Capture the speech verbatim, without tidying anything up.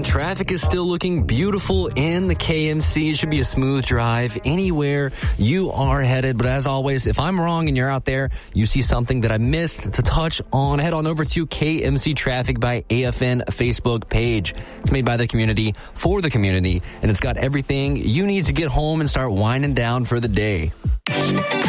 traffic is still looking beautiful in the K M C. It should be a smooth drive anywhere you are headed. But as always, if I'm wrong and you're out there, you see something that I missed to touch on, head on over to K M C Traffic by A F N Facebook page. It's made by the community for the community, and it's got everything you need to get home and start winding down for the day.